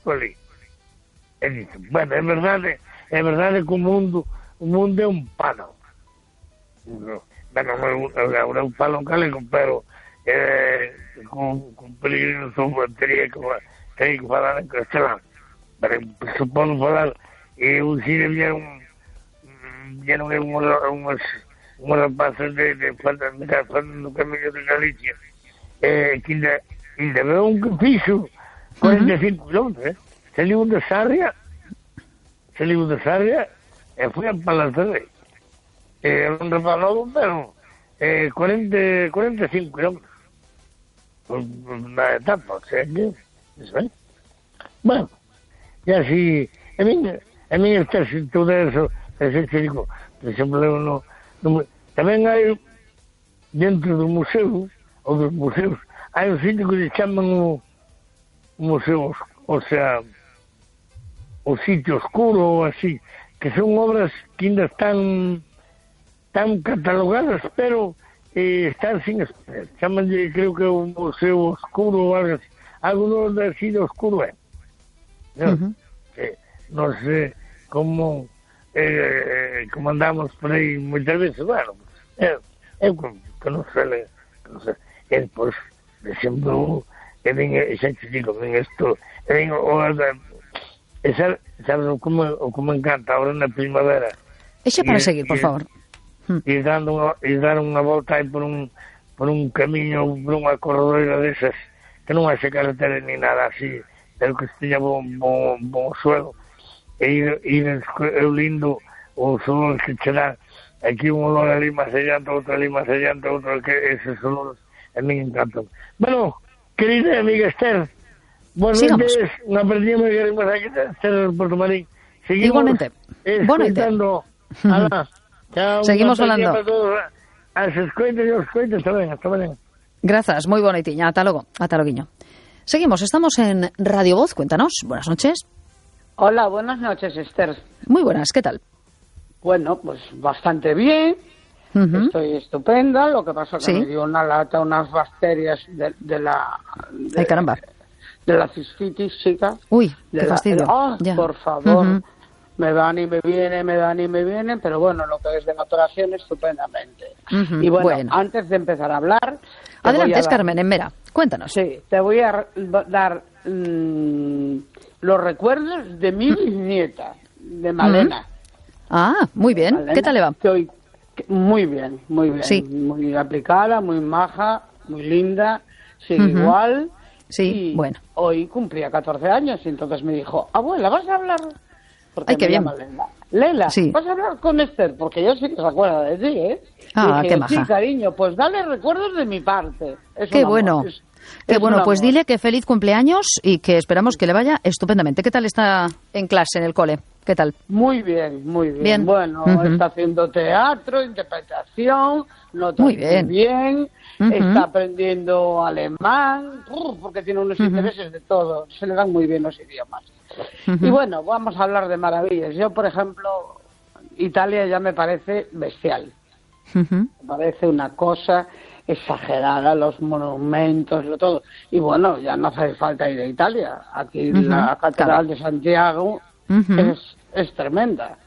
por ali. E dixo, bueno, é verdade que o mundo é un pano. Bueno, agora eu falo en galego, pero con peregrino teria que falar en castelán. Pero supono falar, eu si vieron unhas rapazas de no camiño de Galicia, que ainda veo un que fixo 45 kilómetros, saliu de Sarria e foi a Palas de Rei. Era un rapaz novo, pero 45 kilómetros na etapa, o sea que bueno, e así a mí está todo eso, que digo, por exemplo, tamén hai dentro do museo, ou dos museos, hai un sitio que se chaman o museo, o sea, o sitio oscuro ou así, que son obras que ainda están catalogadas, pero están sin exponer. Chamanlle, creo que é un museo oscuro ou algo así. Algo de así de oscuro é. Non sei como andamos por aí moitas veces, bueno, eu que non sei. E depois, por exemplo, xa te digo, sabes o que me encanta ahora na primavera. Exa para seguir, por favor. E dar unha volta aí por un camiño, por unha corredoira desas, que non hai carretera ni nada así, pero que esteña bon suelo, e ir lindo o sol que che dá, aquí un olor ali máis allante, outro ali máis allante, outro que eses olores a mí encantan. Bueno, querida amiga Esther, buenas noches, unha partida moi queremos aquí, Esther Porto Marín. Seguimos escoitando. Chao, seguimos falando. As escoitas e os coitos tamén, hasta mañana. Grazas, moi bonitiña, ata logo, ata loguiño. Seguimos, estamos en Radio Voz, cuéntanos, buenas noches. Hola, buenas noches, Esther. Muy buenas, ¿qué tal? Bueno, pues bastante bien, estoy estupenda, lo que pasa que me dio una lata, unas bacterias de la... Ay, caramba. De la cistitis, chica. Uy, qué fastidio. Por favor. Me van y me vienen, pero bueno, lo que es de la operación, estupendamente. Y bueno, antes de empezar a hablar... Adelante, es Carmen, en Mera, cuéntanos. Sí, te voy a dar los recuerdos de mi bisnieta, de Malena. Ah, muy bien. Malena, ¿Qué tal le va? Muy bien. Sí. Muy aplicada, muy maja, muy linda, sigue igual. Sí, y bueno. Hoy cumplía 14 años y entonces me dijo, abuela, ¿vas a hablar? Porque ay, qué bien. Lela, vas a hablar con Esther, porque yo sí que se acuerda de ti, ¿eh? Ah, dije, qué maja. Sí, cariño, pues dale recuerdos de mi parte. Qué bueno. Qué bueno, pues dile que feliz cumpleaños y que esperamos que le vaya estupendamente. ¿Qué tal está en clase, en el cole? ¿Qué tal? Muy bien. Bueno, está haciendo teatro, interpretación, nota muy bien. Está aprendiendo alemán, porque tiene unos intereses de todo. Se le dan muy bien los idiomas. Y bueno, vamos a hablar de maravillas. Yo, por ejemplo, Italia ya me parece bestial. Me parece una cosa exagerada, los monumentos, todo. Y bueno, ya no hace falta ir a Italia. Aquí la Catedral de Santiago es tremenda.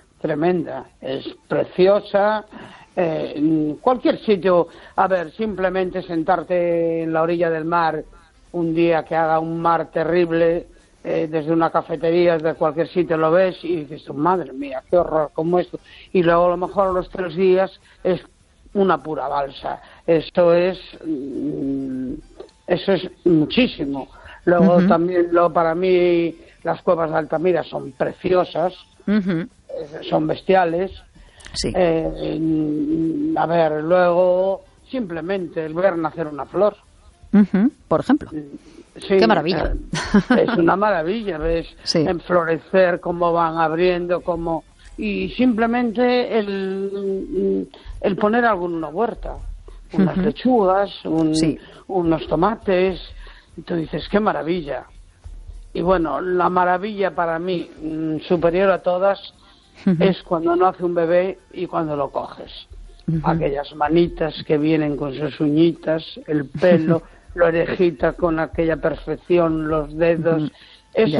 Es preciosa. Cualquier sitio, a ver, simplemente sentarte en la orilla del mar un día que haga un mar terrible, desde una cafetería, desde cualquier sitio lo ves y dices, madre mía, qué horror, como esto. Y luego a lo mejor los 3 días es una pura balsa. Eso es muchísimo. Luego también, para mí, las cuevas de Altamira son preciosas, son bestiales. Sí. A ver, luego simplemente el ver nacer una flor. Por ejemplo. Sí, qué maravilla. Es una maravilla, ves enflorecer, cómo van abriendo, y simplemente el poner algo en una huerta, unas lechugas, unos tomates, y tú dices, qué maravilla. Y bueno, la maravilla para mí, superior a todas, es cuando nace un bebé y cuando lo coges. Aquellas manitas que vienen con sus uñitas, el pelo, la orejita con aquella perfección, los dedos.